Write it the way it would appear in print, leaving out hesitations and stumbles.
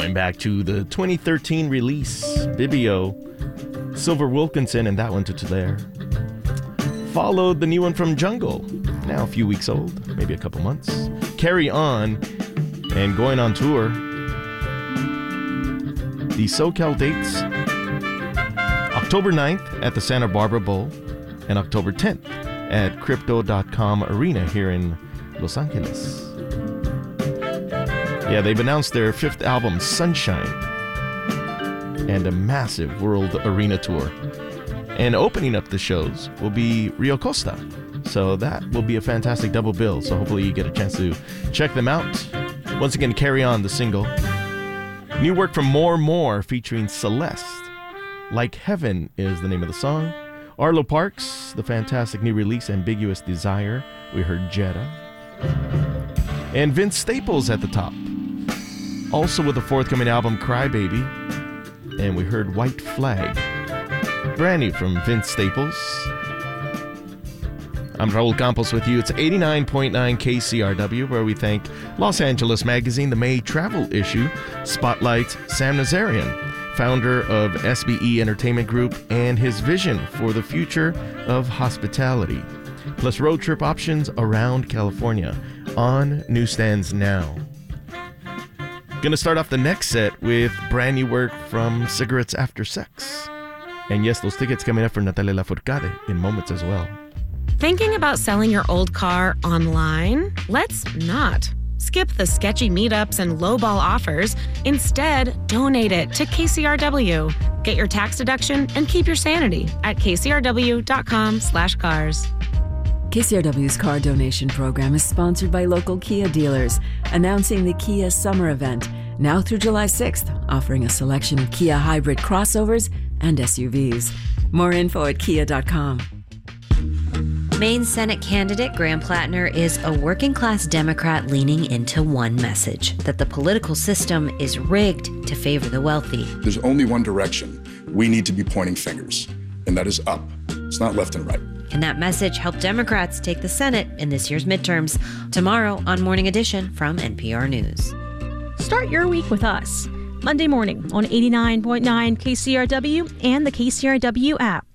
Going back to the 2013 release, Bibio, Silver Wilkinson, and that one to there. Followed the new one from Jungle, now a few weeks old, maybe a couple months. Carry On, and going on tour. The SoCal dates, October 9th at the Santa Barbara Bowl and October 10th at Crypto.com Arena here in Los Angeles. Yeah, they've announced their 5th album, Sunshine, and a massive world arena tour. And opening up the shows will be Rio Costa. So that will be a fantastic double bill. So hopefully you get a chance to check them out. Once again, Carry On, the single. New work from More featuring Celeste. Like Heaven is the name of the song. Arlo Parks, the fantastic new release, Ambiguous Desire. We heard Jetta. And Vince Staples at the top. Also with the forthcoming album, Crybaby. And we heard White Flag. Brand new from Vince Staples. I'm Raul Campos with you. It's 89.9 KCRW, where we thank Los Angeles Magazine, the May travel issue, spotlights Sam Nazarian, founder of SBE Entertainment Group, and his vision for the future of hospitality, plus road trip options around California on newsstands now. Gonna start off the next set with brand new work from Cigarettes After Sex. And yes, those tickets coming up for Natalia Lafourcade in moments as well. Thinking about selling your old car online? Let's not. Skip the sketchy meetups and lowball offers. Instead, donate it to KCRW. Get your tax deduction and keep your sanity at kcrw.com/cars. KCRW's car donation program is sponsored by local Kia dealers, announcing the Kia Summer Event, now through July 6th, offering a selection of Kia hybrid crossovers and SUVs. More info at kia.com. Maine Senate candidate Graham Plattner is a working-class Democrat leaning into one message, that the political system is rigged to favor the wealthy. There's only one direction. We need to be pointing fingers, and that is up. It's not left and right. Can that message help Democrats take the Senate in this year's midterms? Tomorrow on Morning Edition from NPR News. Start your week with us. Monday morning on 89.9 KCRW and the KCRW app.